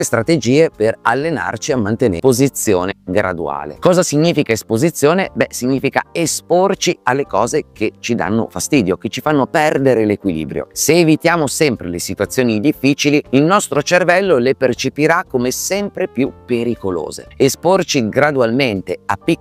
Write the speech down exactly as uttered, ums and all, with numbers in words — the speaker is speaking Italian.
strategie per allenarci a mantenere posizione graduale. Cosa significa esposizione? Beh, significa esporci alle cose che ci danno fastidio, che ci fanno perdere l'equilibrio. Se evitiamo sempre le situazioni difficili, il nostro cervello le percepirà come sempre più pericolose. Esporci gradualmente a piccoli